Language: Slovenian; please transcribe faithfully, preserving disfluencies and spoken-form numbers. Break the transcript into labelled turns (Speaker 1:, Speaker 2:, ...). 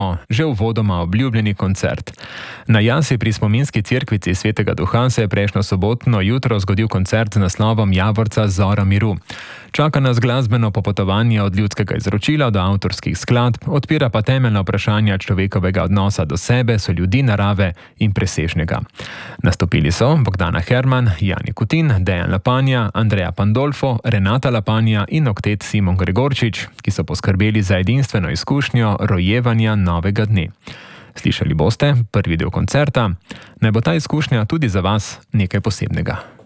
Speaker 1: že uvodoma obljubljeni koncert. Na Jasi pri spominski cerkvici Svetega Duha se je prejšnjo sobotno jutro zgodil koncert z naslovom Javorca Zora miru. Čaka nas glasbeno popotovanje od ljudskega izročila do avtorskih skladb, odpira pa temeljna vprašanja človekovega odnosa do sebe, so ljudi, narave in presežnega. Nastopili so Bogdana Herman, Jani Kutin, Dejan Lapanja, Andreja Pandolfo, Renata Lapanja in oktet Simon Gregorčič, ki so poskrbeli za edinstveno izkušnjo rojevanja novega dne. Slišali boste prvi del koncerta, naj bo ta izkušnja tudi za vas nekaj posebnega.